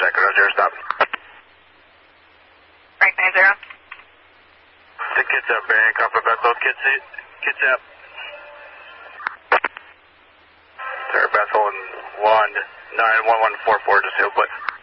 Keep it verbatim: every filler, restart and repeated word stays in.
Echo zero, stop. Frank nine zero. The kids up, Barry. Comfort back load, kids, kids up. Sorry, Beth holding one nine one one four four, just heel, but.